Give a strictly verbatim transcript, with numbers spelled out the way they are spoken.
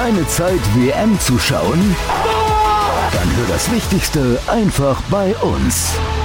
Keine Zeit, W M zu schauen? Dann hör das Wichtigste einfach bei uns.